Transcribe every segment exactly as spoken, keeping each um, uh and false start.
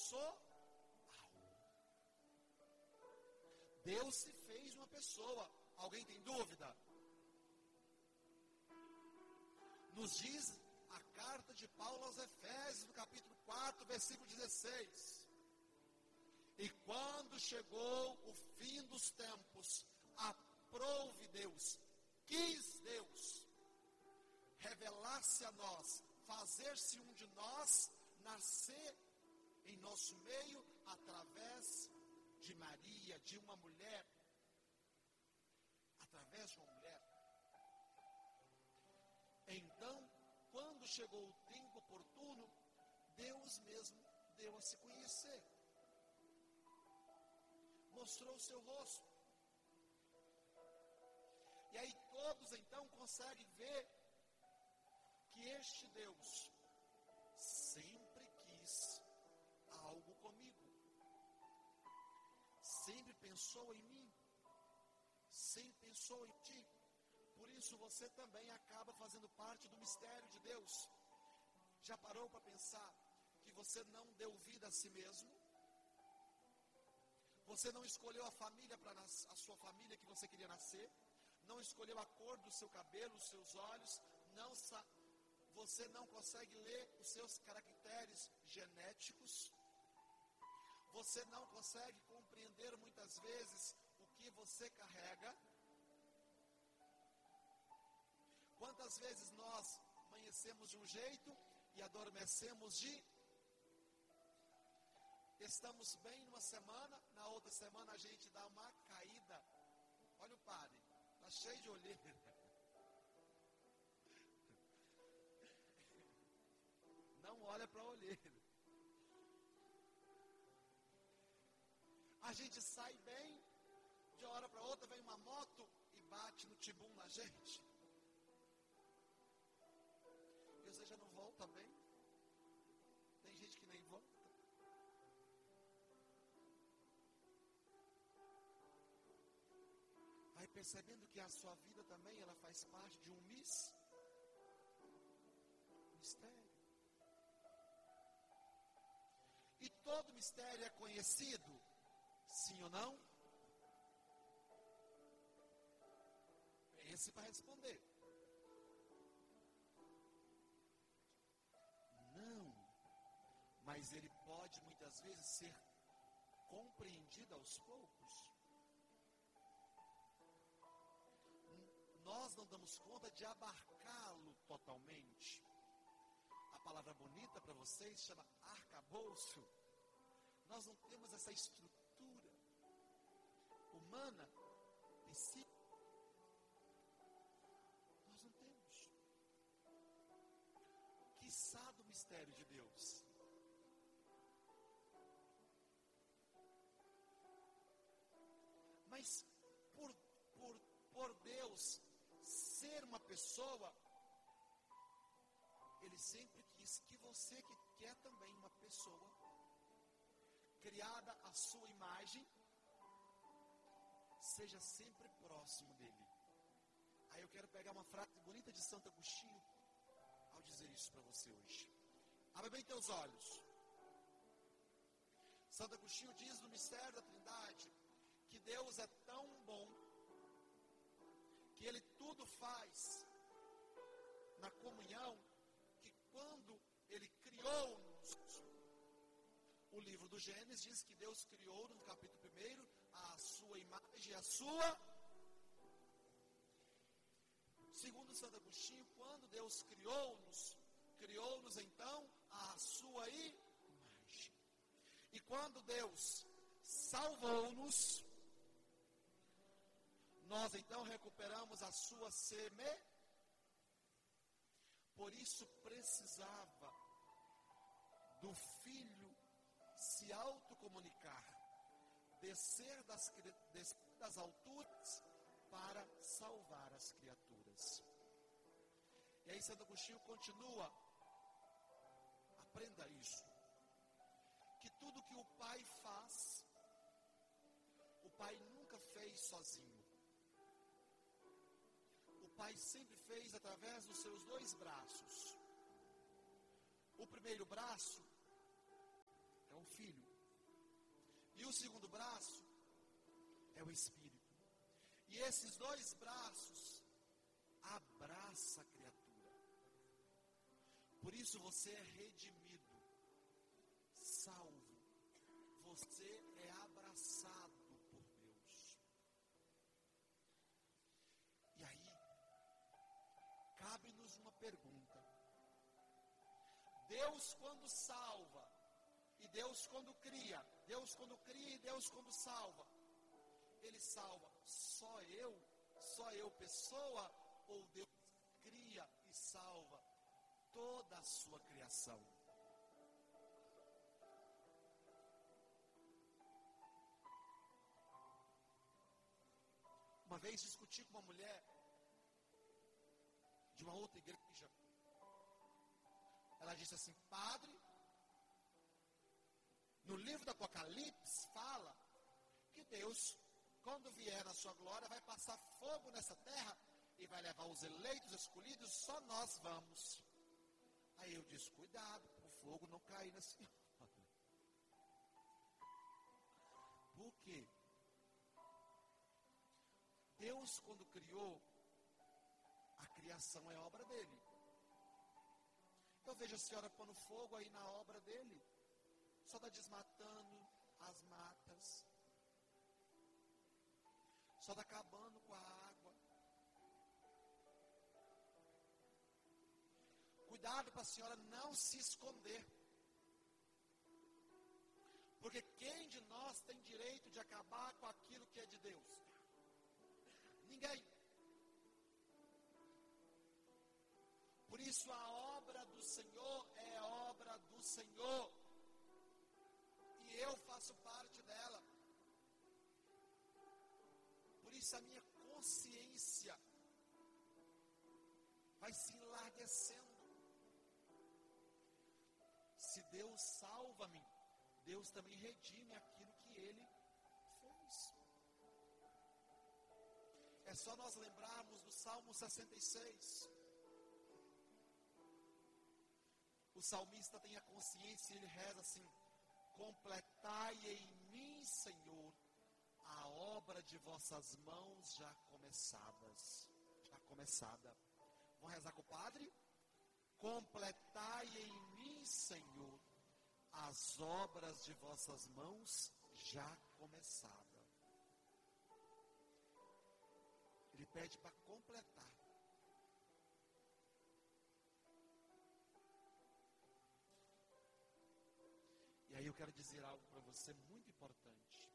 pessoal. Deus se fez uma pessoa. Alguém tem dúvida? Nos diz a carta de Paulo aos Efésios, no capítulo quatro, versículo dezesseis. E quando chegou o fim dos tempos, aprouve Deus, quis Deus, revelar-se a nós, fazer-se um de nós, nascer em nosso meio, através de Maria, de uma mulher, através de uma mulher. Então, quando chegou o tempo oportuno, Deus mesmo deu a se conhecer. Mostrou o seu rosto. E aí todos então conseguem ver que este Deus sempre quis algo comigo. Sempre pensou em mim. Sempre pensou em ti. Por isso você também acaba fazendo parte do mistério de Deus. Já parou para pensar que você não deu vida a si mesmo? Você não escolheu a família para nas, a sua família que você queria nascer? Não escolheu a cor do seu cabelo, os seus olhos? Não sa- você não consegue ler os seus caracteres genéticos? Você não consegue compreender muitas vezes o que você carrega? Quantas vezes nós amanhecemos de um jeito e adormecemos de... Estamos bem numa semana, na outra semana a gente dá uma caída. Olha o padre, está cheio de olheira. Não olha para a olheira. A gente sai bem, de uma hora para outra vem uma moto e bate no tibum na gente. E você já não volta bem? Tem gente que nem volta. Vai percebendo que a sua vida também, ela faz parte de um mis, mistério. E todo mistério é conhecido, sim ou não? Pense para responder. Não, mas ele pode muitas vezes ser compreendido aos poucos. Nós não damos conta de abarcá-lo totalmente. A palavra bonita para vocês chama arcabouço. Nós não temos essa estrutura humana, psíquica. Nós não temos. Quiçá do mistério de Deus. Mas por, por, por Deus ser uma pessoa, Ele sempre quis que você que quer também uma pessoa criada à sua imagem, seja sempre próximo dele. Aí eu quero pegar uma frase bonita de Santo Agostinho ao dizer isso para você hoje. Abre bem teus olhos. Santo Agostinho diz no mistério da Trindade que Deus é tão bom que Ele tudo faz na comunhão, que quando Ele criou-nos, o livro do Gênesis diz que Deus criou no capítulo primeiro a sua imagem e a sua. Segundo Santo Agostinho, quando Deus criou-nos, criou-nos então a sua imagem. E quando Deus salvou-nos, nós então recuperamos a sua semente. Por isso precisava do Filho se autocomunicar, descer das, descer das alturas para salvar as criaturas. E aí Santo Agostinho continua, aprenda isso, que tudo que o Pai faz, o Pai nunca fez sozinho. O Pai sempre fez através dos seus dois braços. O primeiro braço é o Filho. E o segundo braço é o Espírito. E esses dois braços abraçam a criatura. Por isso você é redimido, salvo. Você é abraçado por Deus. E aí, cabe-nos uma pergunta. Deus quando salva, e Deus quando cria, Deus quando cria e Deus quando salva, Ele salva só eu, só eu pessoa, ou Deus cria e salva toda a sua criação? Uma vez discuti com uma mulher de uma outra igreja. Ela disse assim: padre, no livro do Apocalipse fala que Deus, quando vier na sua glória, vai passar fogo nessa terra e vai levar os eleitos, escolhidos, só nós vamos. Aí eu disse: cuidado, para o fogo não cair na senhora. Por quê? Deus, quando criou, a criação é obra dele. Eu vejo a senhora pondo fogo aí na obra dele, só está desmatando as matas, só está acabando com a água. Cuidado para a senhora não se esconder, porque quem de nós tem direito de acabar com aquilo que é de Deus? Ninguém. Por isso a obra do Senhor é obra do Senhor, e eu faço parte dela. Por isso a minha consciência vai se enlarguecendo. Se Deus salva-me, Deus também redime aquilo que Ele fez. É só nós lembrarmos do Salmo sessenta e seis. O salmista tem a consciência e ele reza assim: completai em mim, Senhor, a obra de vossas mãos já começadas. Já começada. Vamos rezar com o padre? Completai em mim, Senhor, as obras de vossas mãos já começadas. Ele pede para completar. E aí eu quero dizer algo para você muito importante.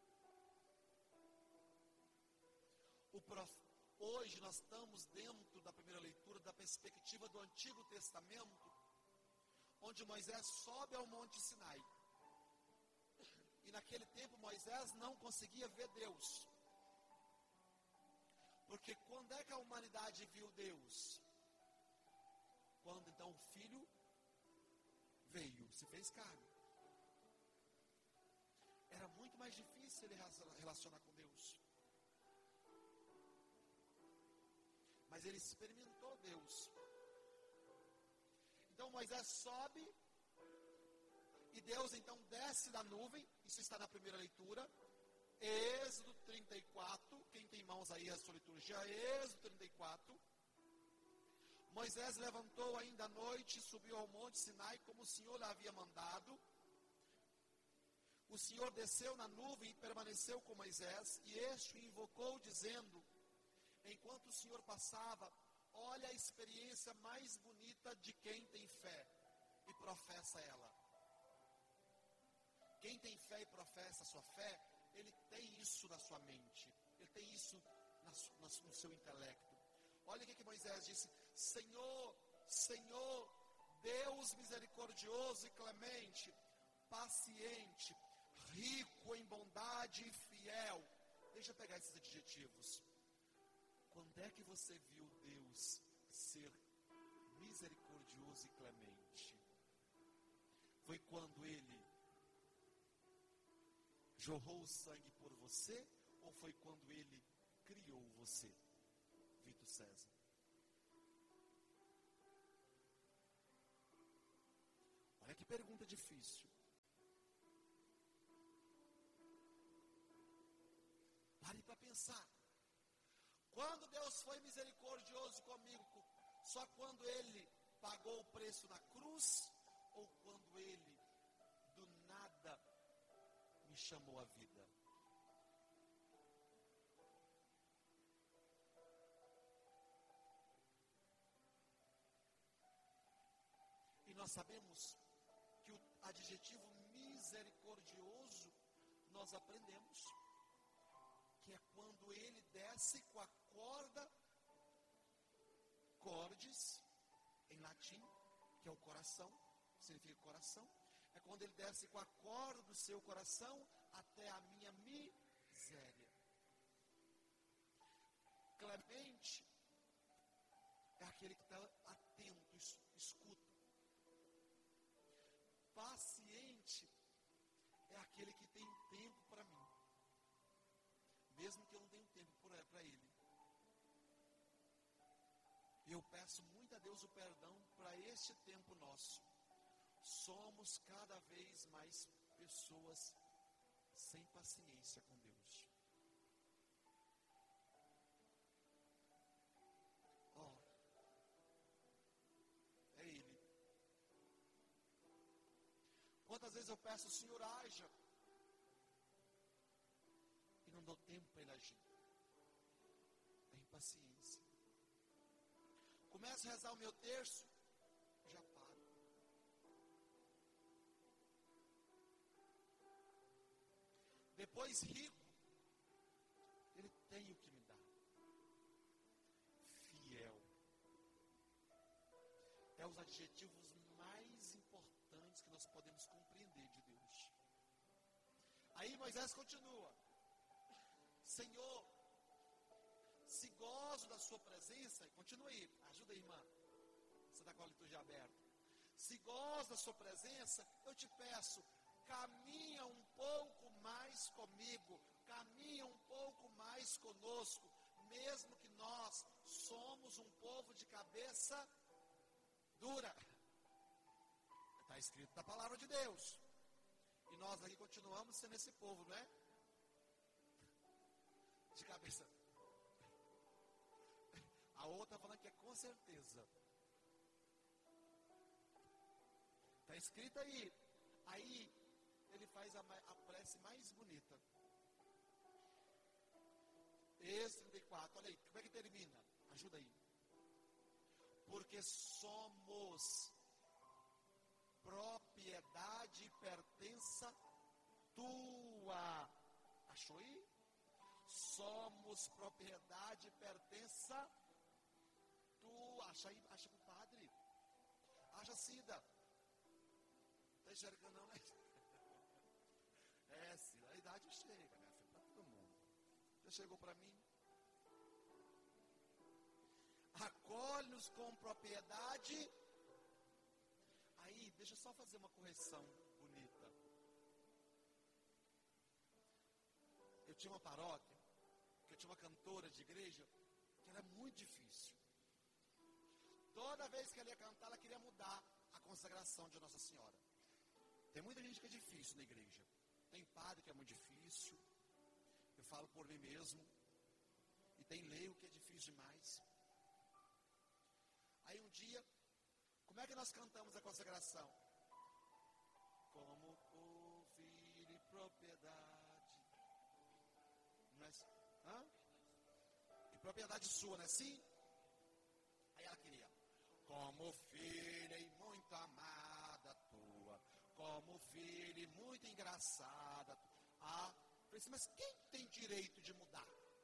O prof... Hoje nós estamos dentro da primeira leitura da perspectiva do Antigo Testamento, onde Moisés sobe ao Monte Sinai. E naquele tempo Moisés não conseguia ver Deus. Porque quando é que a humanidade viu Deus? Quando então o Filho veio, se fez carne. Era muito mais difícil ele relacionar com Deus. Mas ele experimentou Deus. Então Moisés sobe, e Deus então desce da nuvem. Isso está na primeira leitura. Êxodo trinta e quatro, quem tem mãos aí a sua liturgia, Êxodo trinta e quatro. Moisés levantou ainda à noite e subiu ao monte Sinai, como o Senhor lhe havia mandado. O Senhor desceu na nuvem e permaneceu com Moisés, e este o invocou, dizendo: enquanto o Senhor passava, olha a experiência mais bonita de quem tem fé e professa ela. Quem tem fé e professa a sua fé, ele tem isso na sua mente, ele tem isso na, na, no seu intelecto. Olha o que, que Moisés disse: Senhor, Senhor, Deus misericordioso e clemente, paciente, rico em bondade e fiel. Deixa eu pegar esses adjetivos. Quando é que você viu Deus ser misericordioso e clemente? Foi quando Ele jorrou o sangue por você, ou foi quando Ele criou você, Vitor César? Olha que pergunta difícil. pensar. Quando Deus foi misericordioso comigo, só quando Ele pagou o preço na cruz, ou quando Ele, do nada, me chamou à vida? E nós sabemos que o adjetivo misericordioso, nós aprendemos que é quando Ele desce com a corda, cordes, em latim, que é o coração, significa coração, é quando Ele desce com a corda do seu coração até a minha miséria. Clemente é aquele que está atento, escuta. Paciente é aquele que tem tempo para mim, mesmo que eu não tenha tempo para Ele. Eu peço muito a Deus o perdão para este tempo nosso. Somos cada vez mais pessoas sem paciência com Deus. Ó, oh, é Ele. Quantas vezes eu peço, Senhor, haja, e não dou tempo para Ele agir. É impaciência. Começo a rezar o meu terço, já paro. Depois rico, Ele tem o que me dar. Fiel. É os adjetivos mais importantes que nós podemos compreender de Deus. Aí Moisés continua. Senhor, se gozo da sua presença, continua aí, ajuda aí, irmã, você está com a liturgia aberta. Se gozo da sua presença, eu te peço, caminha um pouco mais comigo, caminha um pouco mais conosco, mesmo que nós somos um povo de cabeça dura. Está escrito na palavra de Deus. E nós aqui continuamos sendo esse povo, não é? De cabeça. A outra falando que é com certeza. Está escrito aí. Aí ele faz a, a prece mais bonita. Êxodo trinta e quatro, olha aí, como é que termina? Ajuda aí. Porque somos propriedade e pertença tua. Achou aí? Somos propriedade e pertença tua. Acha aí, acha com o padre. Acha Cida. Está enxergando não, né? É, Cida, a idade chega, minha filha, para todo mundo. Já chegou para mim? Acolhe-nos com propriedade. Aí, deixa eu só fazer uma correção bonita. Eu tinha uma paróquia, que eu tinha uma cantora de igreja, que era muito difícil. Toda vez que ela ia cantar, ela queria mudar a consagração de Nossa Senhora. Tem muita gente que é difícil na igreja. Tem padre que é muito difícil. Eu falo por mim mesmo. E tem leigo que é difícil demais. Aí um dia, como é que nós cantamos a consagração? Como por filho e propriedade. Não é assim? Hã? E propriedade sua, não é assim? Aí ela queria. Como filha e muito amada tua. Como filha e muito engraçada. Ah, falei assim, mas quem tem direito de mudar?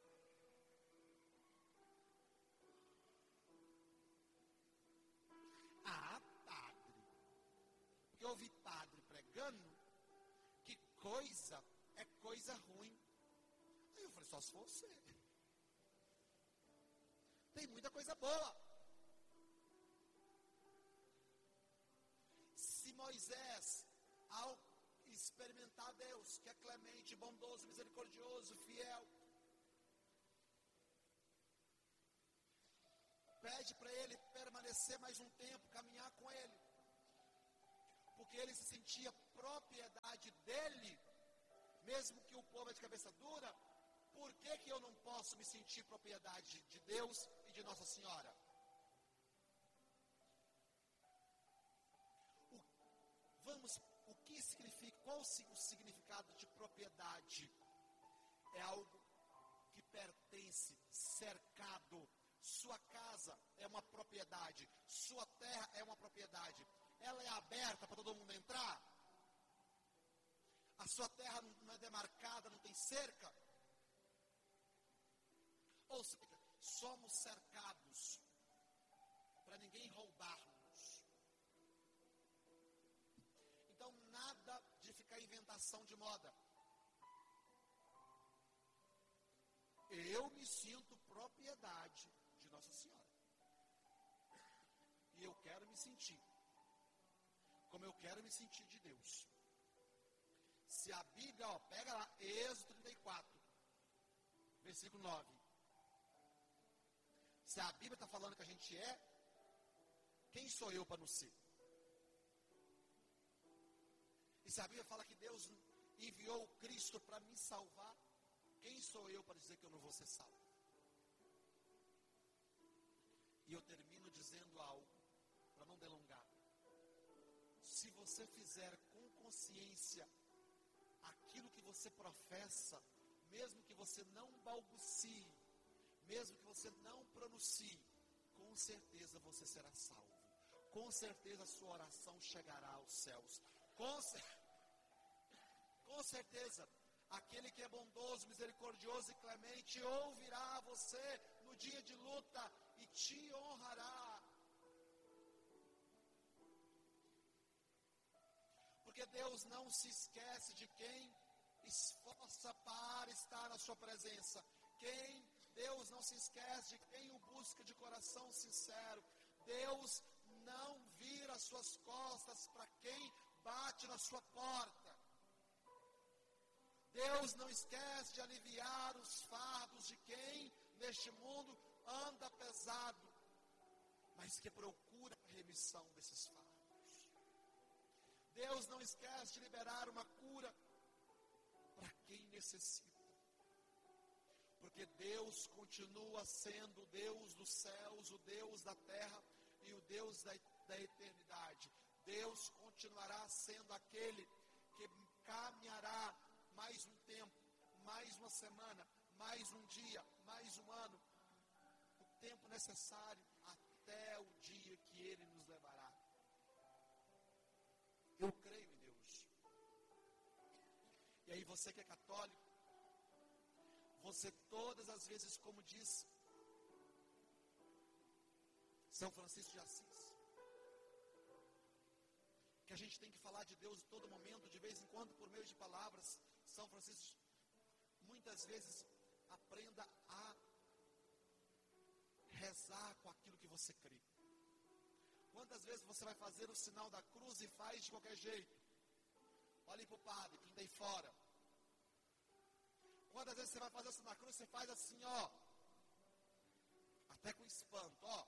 Ah, padre. Porque eu ouvi padre pregando que coisa é coisa ruim. Aí eu falei, só se for você. Tem muita coisa boa. Se Moisés, ao experimentar Deus, que é clemente, bondoso, misericordioso, fiel, pede para ele permanecer mais um tempo, caminhar com ele, porque ele se sentia propriedade dele, mesmo que o povo é de cabeça dura, Por que que eu não posso me sentir propriedade de Deus e de Nossa Senhora? O, vamos, o que significa, qual o significado de propriedade? É algo que pertence, cercado. Sua casa é uma propriedade, sua terra é uma propriedade. Ela é aberta para todo mundo entrar? A sua terra não é demarcada, não tem cerca? Ou seja, somos cercados para ninguém roubar-nos. Então, nada de ficar inventação de moda. Eu me sinto propriedade de Nossa Senhora. E eu quero me sentir como eu quero me sentir de Deus. Se a Bíblia, ó, pega lá, Êxodo trinta e quatro, versículo nove. Se a Bíblia está falando que a gente é, quem sou eu para não ser? E se a Bíblia fala que Deus enviou o Cristo para me salvar, quem sou eu para dizer que eu não vou ser salvo? E eu termino dizendo algo, para não delongar. Se você fizer com consciência aquilo que você professa, mesmo que você não balbucie, mesmo que você não pronuncie, com certeza você será salvo. Com certeza a sua oração chegará aos céus. Com, cer- com certeza, aquele que é bondoso, misericordioso e clemente ouvirá você no dia de luta e te honrará. Porque Deus não se esquece de quem esforça para estar na sua presença. Quem Deus não se esquece de quem o busca de coração sincero. Deus não vira as suas costas para quem bate na sua porta. Deus não esquece de aliviar os fardos de quem neste mundo anda pesado, mas que procura a remissão desses fardos. Deus não esquece de liberar uma cura para quem necessita. Porque Deus continua sendo o Deus dos céus, o Deus da terra e o Deus da, da eternidade. Deus continuará sendo aquele que caminhará mais um tempo, mais uma semana, mais um dia, mais um ano. O tempo necessário até o dia que Ele nos levará. Eu creio em Deus. E aí você que é católico, você todas as vezes, como diz São Francisco de Assis, que a gente tem que falar de Deus em todo momento, de vez em quando, por meio de palavras. São Francisco, muitas vezes, aprenda a rezar com aquilo que você crê. Quantas vezes você vai fazer o sinal da cruz e faz de qualquer jeito? Olhe para o padre, quem daí fora. Quantas vezes você vai fazer o sinal da cruz, você faz assim, ó. Até com espanto, ó.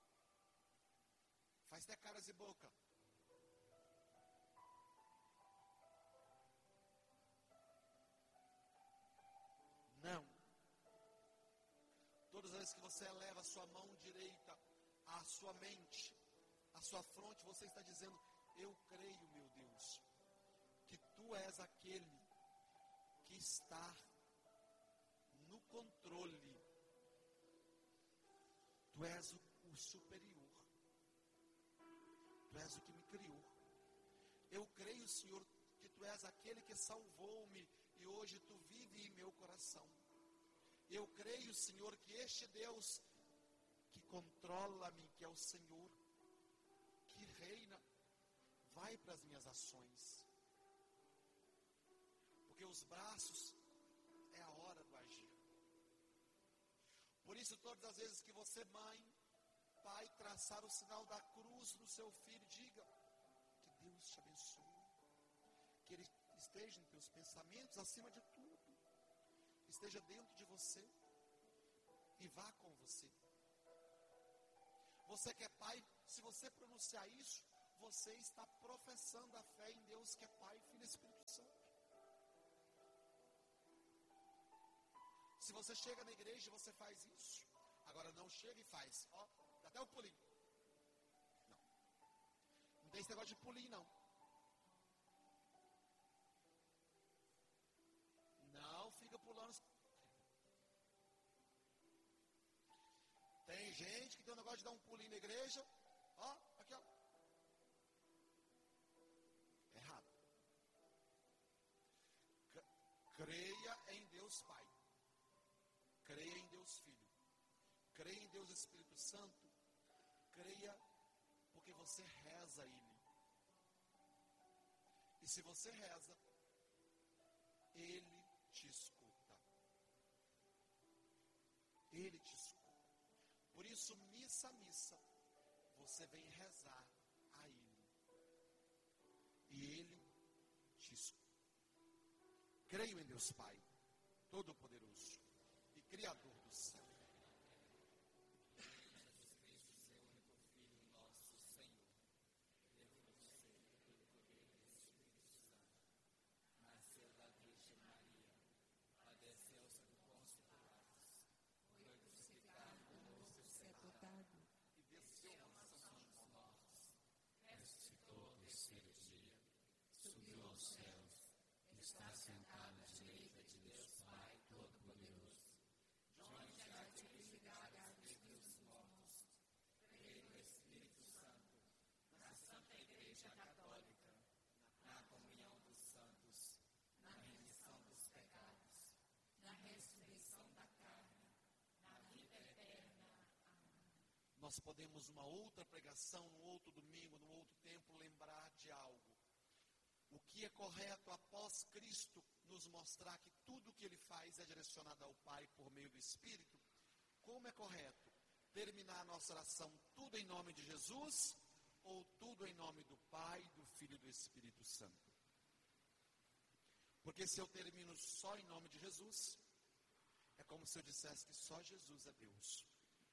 Faz até caras e boca. Não. Todas as vezes que você eleva a sua mão direita à sua mente, à sua fronte, você está dizendo: eu creio, meu Deus, que Tu és aquele que está no controle. Tu és o, o superior. Tu és o que me criou. Eu creio, Senhor, que Tu és aquele que salvou-me e hoje Tu vive em meu coração. Eu creio, Senhor, que este Deus que controla-me, que é o Senhor, que reina, vai para as minhas ações. Porque os braços é a hora do agir. Por isso, todas as vezes que você, mãe, pai, traçar o sinal da cruz no seu filho, diga: que Deus te abençoe, que Ele esteja em teus pensamentos acima de tudo, esteja dentro de você e vá com você. Você que é pai, se você pronunciar isso, você está professando a fé em Deus que é Pai, Filho e Espírito Santo. se você chega na igreja e você faz isso, agora não chega e faz, ó, dá até o pulinho. Não. Não tem esse negócio de pulinho, não. Não fica pulando. Tem gente que tem um negócio de dar um pulinho na igreja. Ó, aqui ó. Errado. C- creia em Deus Pai. Creia em Deus Filho. Creia em Deus Espírito Santo. Creia porque você reza a Ele. E se você reza, Ele te escuta. Ele te escuta. Por isso, missa a missa, você vem rezar a Ele. E Ele te escuta. Creio em Deus Pai, Todo-Poderoso e Criador do céu. Nós podemos, numa outra pregação, num outro domingo, num outro tempo, lembrar de algo. O que é correto após Cristo nos mostrar que tudo o que Ele faz é direcionado ao Pai por meio do Espírito? Como é correto terminar a nossa oração tudo em nome de Jesus ou tudo em nome do Pai, do Filho e do Espírito Santo? Porque se eu termino só em nome de Jesus, é como se eu dissesse que só Jesus é Deus.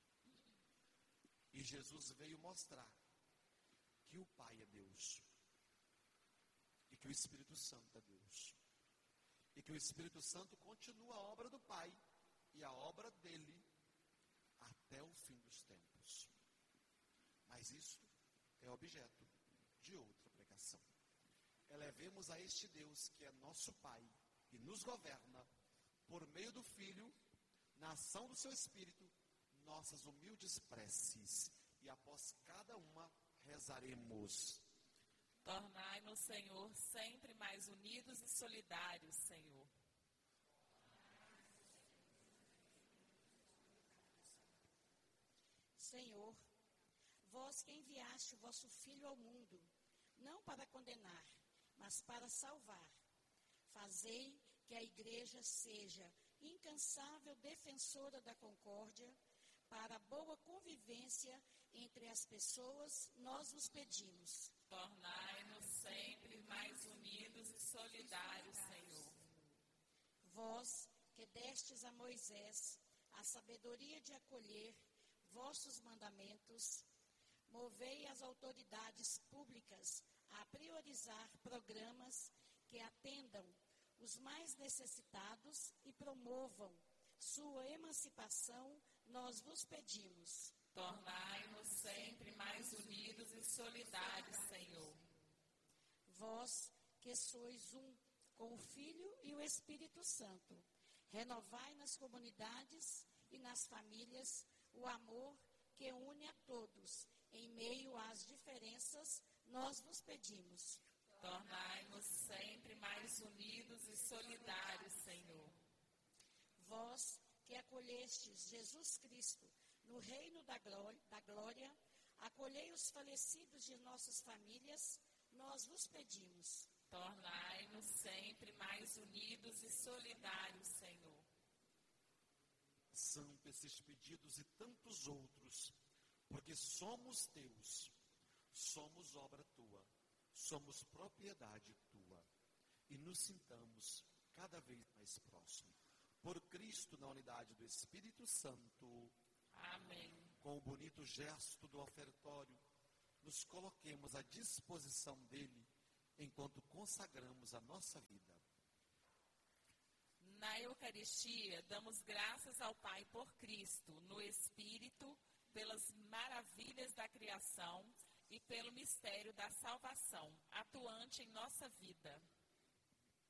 E Jesus veio mostrar que o Pai é Deus. E que o Espírito Santo é Deus. E que o Espírito Santo continua a obra do Pai e a obra dele até o fim dos tempos. Mas isso é objeto de outra pregação. Elevemos a este Deus que é nosso Pai e nos governa por meio do Filho, na ação do seu Espírito, nossas humildes preces, e após cada uma rezaremos. Tornai-nos, Senhor, sempre mais unidos e solidários, Senhor. Senhor, vós que enviaste o vosso Filho ao mundo, não para condenar, mas para salvar, fazei que a Igreja seja incansável defensora da concórdia, para a boa convivência entre as pessoas, nós vos pedimos. Tornai-nos sempre mais unidos e solidários, Senhor. Vós que destes a Moisés a sabedoria de acolher vossos mandamentos, movei as autoridades públicas a priorizar programas que atendam os mais necessitados e promovam sua emancipação, nós vos pedimos. Tornai-nos sempre mais unidos e solidários, Senhor. Vós que sois um com o Filho e o Espírito Santo, renovai nas comunidades e nas famílias o amor que une a todos. Em meio às diferenças, nós vos pedimos. Tornai-nos sempre mais unidos e solidários, Senhor. Vós que acolhestes Jesus Cristo no reino da glória, da glória, acolhei os falecidos de nossas famílias, nós vos pedimos. Tornai-nos sempre mais unidos e solidários, Senhor. São esses pedidos e tantos outros, porque somos teus, somos obra tua, somos propriedade tua, e nos sintamos cada vez mais próximos. Por Cristo, na unidade do Espírito Santo. Amém. Com o bonito gesto do ofertório, nos coloquemos à disposição dele, enquanto consagramos a nossa vida. Na Eucaristia, damos graças ao Pai por Cristo, no Espírito, pelas maravilhas da criação e pelo mistério da salvação, atuante em nossa vida.